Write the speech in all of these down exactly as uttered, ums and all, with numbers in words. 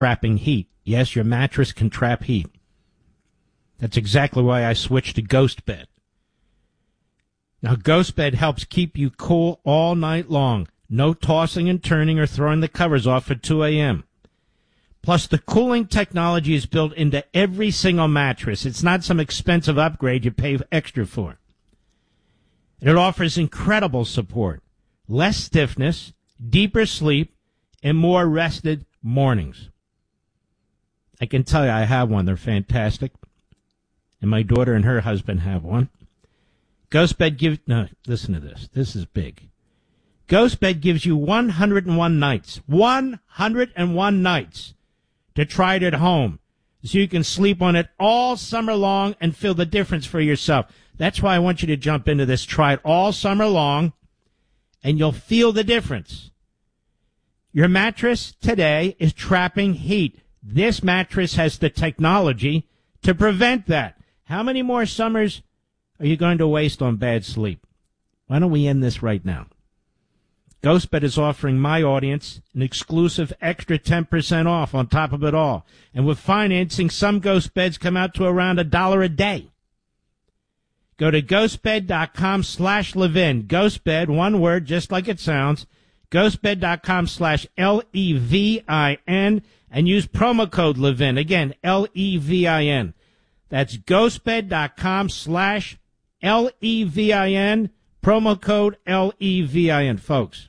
trapping heat. Yes, your mattress can trap heat. That's exactly why I switched to Ghost Bed. Now, Ghost Bed helps keep you cool all night long. No tossing and turning or throwing the covers off at two a.m. Plus, the cooling technology is built into every single mattress. It's not some expensive upgrade you pay extra for. And it offers incredible support, less stiffness, deeper sleep, and more rested mornings. I can tell you I have one. They're fantastic. And my daughter and her husband have one. Ghost Bed gives... No, listen to this. This is big. Ghost Bed gives you one hundred one nights. one hundred one nights to try it at home so you can sleep on it all summer long and feel the difference for yourself. That's why I want you to jump into this. Try it all summer long, and you'll feel the difference. Your mattress today is trapping heat. This mattress has the technology to prevent that. How many more summers are you going to waste on bad sleep? Why don't we end this right now? GhostBed is offering my audience an exclusive extra ten percent off on top of it all. And with financing, some Ghost Beds come out to around a dollar a day. Go to ghostbed.com slash Levin. GhostBed, one word, just like it sounds. Ghostbed.com slash L E V I N and use promo code Levin. Again, L E V I N. That's ghostbed.com slash L E V I N. Promo code L E V I N. Folks,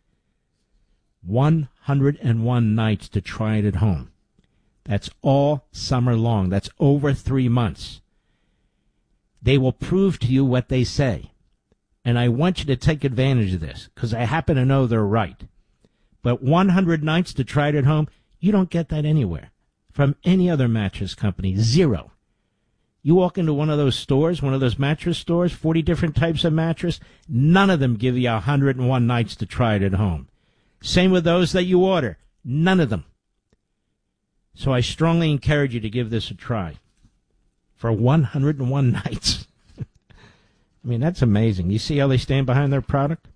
one hundred one nights to try it at home. That's all summer long. That's over three months. They will prove to you what they say. And I want you to take advantage of this because I happen to know they're right. But one hundred nights to try it at home, you don't get that anywhere from any other mattress company. Zero. You walk into one of those stores, one of those mattress stores, forty different types of mattress, none of them give you one hundred one nights to try it at home. Same with those that you order. None of them. So I strongly encourage you to give this a try for one hundred one nights. I mean, that's amazing. You see how they stand behind their product?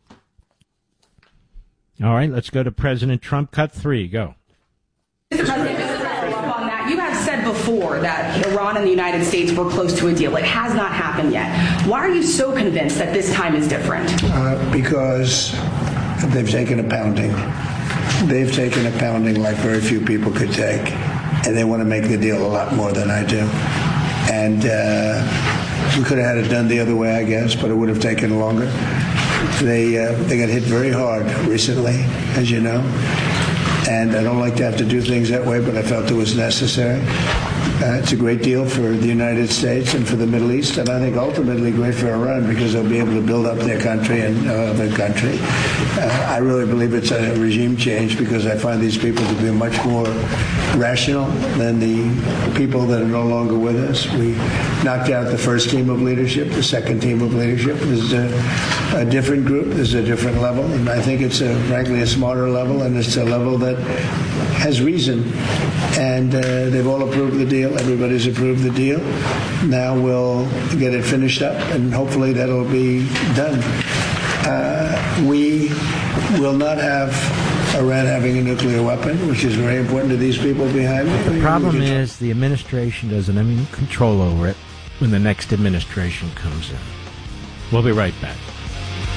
All right, let's go to President Trump. Cut three. Go. Mister President, just to follow up on that, you have said before that Iran and the United States were close to a deal. It has not happened yet. Why are you so convinced that this time is different? Uh, because they've taken a pounding. They've taken a pounding like very few people could take, and they want to make the deal a lot more than I do. And uh, we could have had it done the other way, I guess, but it would have taken longer. They uh, they got hit very hard recently, as you know. And I don't like to have to do things that way, but I felt it was necessary. Uh, it's a great deal for the United States and for the Middle East, and I think ultimately great for Iran because they'll be able to build up their country and uh, their country. Uh, I really believe it's a regime change because I find these people to be much more rational than the people that are no longer with us. We knocked out the first team of leadership, the second team of leadership. This is a, a different group. This is a different level, and I think it's a, frankly a smarter level, and it's a level that has reason. And uh, they've all approved the deal. Everybody's approved the deal. Now we'll get it finished up, and hopefully that'll be done. Uh, we will not have Iran having a nuclear weapon, which is very important to these people behind me. The problem is the administration doesn't have any control over it when the next administration comes in. We'll be right back.